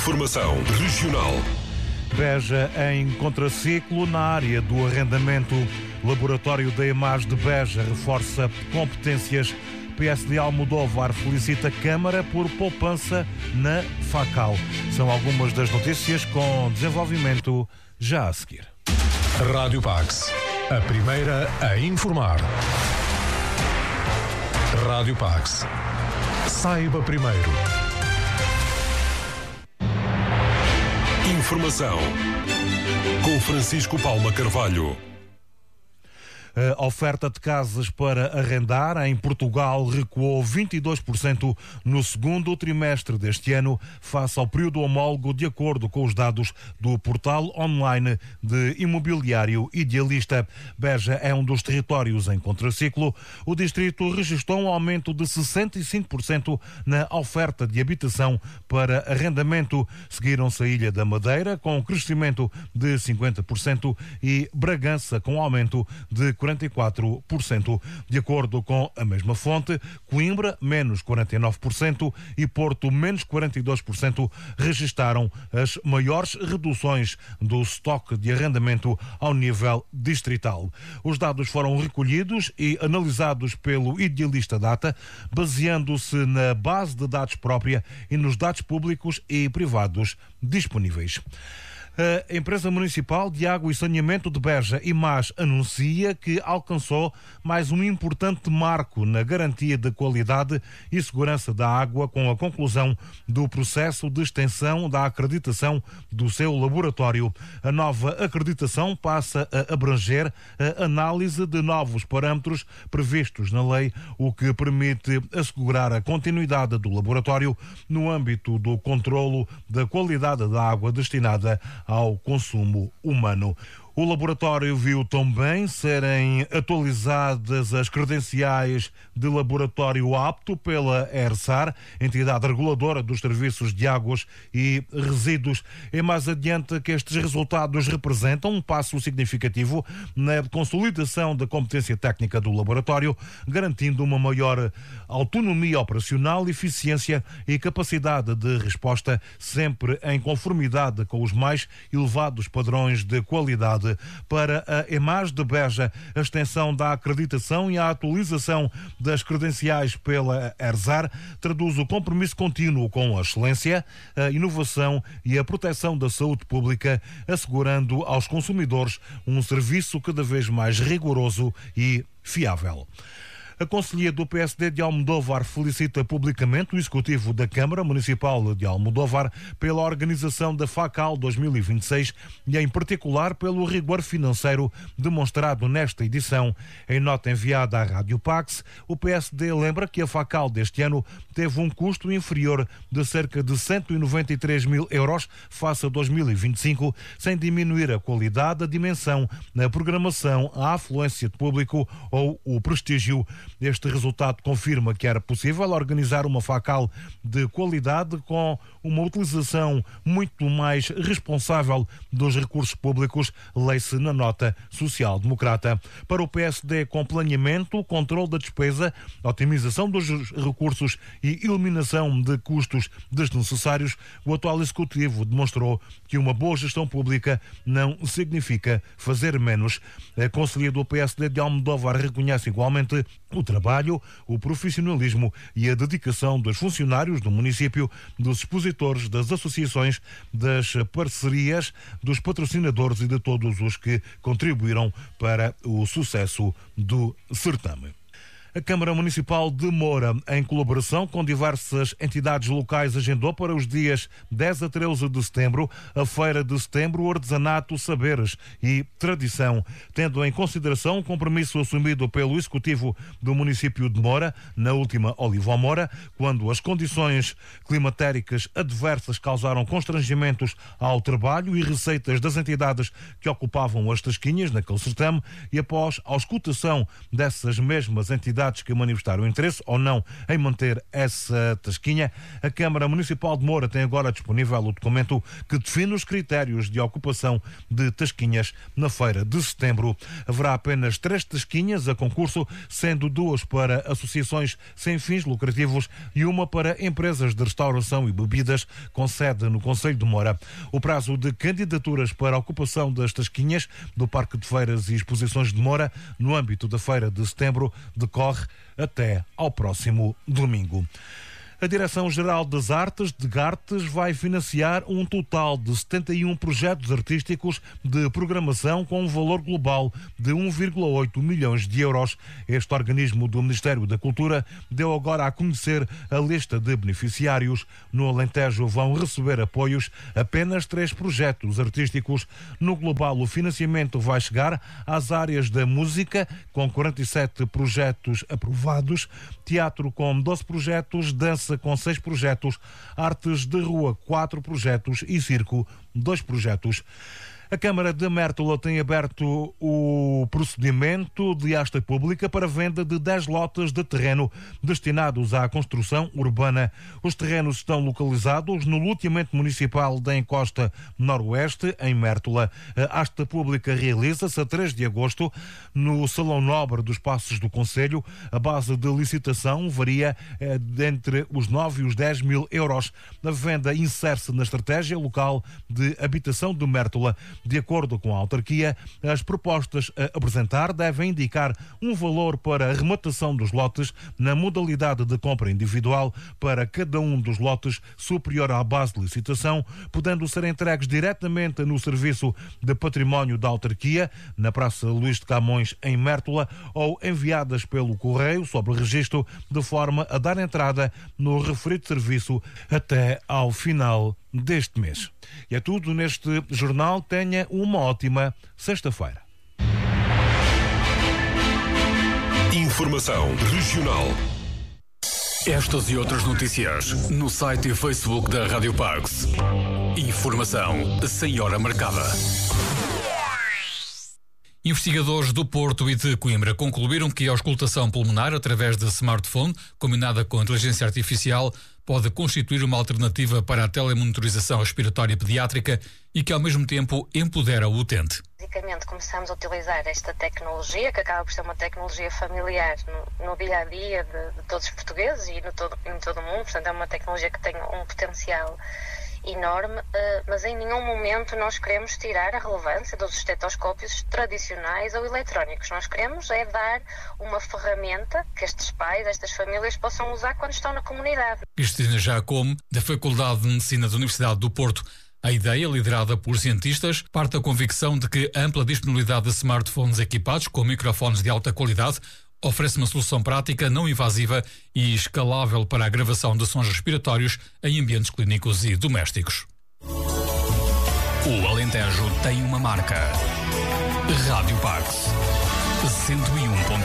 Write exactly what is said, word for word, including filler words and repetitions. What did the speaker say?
Informação regional. Beja em contraciclo na área do arrendamento. Laboratório da EMAS de Beja reforça competências. P S D Almodóvar felicita a Câmara por poupança na FACAL. São algumas das notícias com desenvolvimento já a seguir. Rádio Pax, a primeira a informar. Rádio Pax. Saiba primeiro. Informação com Francisco Palma Carvalho. A oferta de casas para arrendar em Portugal recuou vinte e dois por cento no segundo trimestre deste ano, face ao período homólogo, de acordo com os dados do portal online de imobiliário Idealista. Beja é um dos territórios em contraciclo. O distrito registrou um aumento de sessenta e cinco por cento na oferta de habitação para arrendamento. Seguiram-se a Ilha da Madeira, com um crescimento de cinquenta por cento, e Bragança, com um aumento de quarenta e quatro por cento. De acordo com a mesma fonte, Coimbra, menos quarenta e nove por cento, e Porto, menos quarenta e dois por cento, registaram as maiores reduções do estoque de arrendamento ao nível distrital. Os dados foram recolhidos e analisados pelo Idealista Data, baseando-se na base de dados própria e nos dados públicos e privados disponíveis. A Empresa Municipal de Água e Saneamento de Beja, EMAS, anuncia que alcançou mais um importante marco na garantia de qualidade e segurança da água com a conclusão do processo de extensão da acreditação do seu laboratório. A nova acreditação passa a abranger a análise de novos parâmetros previstos na lei, o que permite assegurar a continuidade do laboratório no âmbito do controlo da qualidade da água destinada ao consumo humano. O laboratório viu também serem atualizadas as credenciais de laboratório apto pela ERSAR, entidade reguladora dos serviços de águas e resíduos. É mais adiante que estes resultados representam um passo significativo na consolidação da competência técnica do laboratório, garantindo uma maior autonomia operacional, eficiência e capacidade de resposta, sempre em conformidade com os mais elevados padrões de qualidade. Para a EMAS de Beja, a extensão da acreditação e a atualização das credenciais pela ERSAR traduz o compromisso contínuo com a excelência, a inovação e a proteção da saúde pública, assegurando aos consumidores um serviço cada vez mais rigoroso e fiável. A conselheira do P S D de Almodóvar felicita publicamente o executivo da Câmara Municipal de Almodóvar pela organização da FACAL dois mil e vinte e seis e, em particular, pelo rigor financeiro demonstrado nesta edição. Em nota enviada à Rádio Pax, o P S D lembra que a FACAL deste ano teve um custo inferior de cerca de cento e noventa e três mil euros face a dois mil e vinte e cinco, sem diminuir a qualidade, a dimensão, a programação, a afluência de público ou o prestígio. Este resultado confirma que era possível organizar uma FACAL de qualidade com uma utilização muito mais responsável dos recursos públicos, lê-se na nota social-democrata. Para o P S D, com planeamento, controle da despesa, otimização dos recursos e eliminação de custos desnecessários, o atual executivo demonstrou que uma boa gestão pública não significa fazer menos. A conselheira do P S D de Almodóvar reconhece igualmente o trabalho, o profissionalismo e a dedicação dos funcionários do município, dos expositores, das associações, das parcerias, dos patrocinadores e de todos os que contribuíram para o sucesso do certame. A Câmara Municipal de Moura, em colaboração com diversas entidades locais, agendou para os dias dez a treze de setembro a Feira de Setembro Artesanato, Saberes e Tradição, tendo em consideração o compromisso assumido pelo Executivo do município de Moura na última Olivomora, quando as condições climatéricas adversas causaram constrangimentos ao trabalho e receitas das entidades que ocupavam as tasquinhas naquele certame, e após a auscultação dessas mesmas entidades entidades que manifestaram interesse ou não em manter essa tasquinha. A Câmara Municipal de Moura tem agora disponível o documento que define os critérios de ocupação de tasquinhas na feira de setembro. Haverá apenas três tasquinhas a concurso, sendo duas para associações sem fins lucrativos e uma para empresas de restauração e bebidas com sede no Concelho de Moura. O prazo de candidaturas para a ocupação das tasquinhas do Parque de Feiras e Exposições de Moura, no âmbito da feira de setembro, decorre até ao próximo domingo. A Direção-Geral das Artes de Gartes vai financiar um total de setenta e um projetos artísticos de programação com um valor global de um vírgula oito milhões de euros. Este organismo do Ministério da Cultura deu agora a conhecer a lista de beneficiários. No Alentejo vão receber apoios apenas três projetos artísticos. No global, o financiamento vai chegar às áreas da música, com quarenta e sete projetos aprovados, teatro com doze projetos, dança com seis projetos, artes de rua quatro projetos e circo dois projetos. A Câmara de Mértola tem aberto o procedimento de asta pública para venda de dez lotes de terreno destinados à construção urbana. Os terrenos estão localizados no loteamento municipal da Encosta Noroeste, em Mértola. A asta pública realiza-se a três de agosto no Salão Nobre dos Passos do Concelho. A base de licitação varia eh, entre os nove e os dez mil euros. A venda insere-se na estratégia local de habitação de Mértola. De acordo com a autarquia, as propostas a apresentar devem indicar um valor para a arrematação dos lotes na modalidade de compra individual para cada um dos lotes superior à base de licitação, podendo ser entregues diretamente no Serviço de Património da autarquia, na Praça Luís de Camões, em Mértola, ou enviadas pelo correio sobre registro, de forma a dar entrada no referido serviço até ao final deste mês. E é tudo neste jornal. Tenha uma ótima sexta-feira. Informação regional. Estas e outras notícias no site e Facebook da Rádio Parks. Informação sem hora marcada. Investigadores do Porto e de Coimbra concluíram que a auscultação pulmonar através de smartphone, combinada com a inteligência artificial, pode constituir uma alternativa para a telemonitorização respiratória pediátrica e que, ao mesmo tempo, empodera o utente. Basicamente, começamos a utilizar esta tecnologia, que acaba por ser uma tecnologia familiar no, no dia-a-dia de, de todos os portugueses e no todo, em todo o mundo. Portanto, é uma tecnologia que tem um potencial enorme, mas em nenhum momento nós queremos tirar a relevância dos estetoscópios tradicionais ou eletrónicos. Nós queremos é dar uma ferramenta que estes pais, estas famílias possam usar quando estão na comunidade. Cristina Jacome, da Faculdade de Medicina da Universidade do Porto. A ideia, liderada por cientistas, parte da convicção de que a ampla disponibilidade de smartphones equipados com microfones de alta qualidade oferece uma solução prática, não invasiva e escalável para a gravação de sons respiratórios em ambientes clínicos e domésticos. O Alentejo tem uma marca. Rádio Parks. cento e um ponto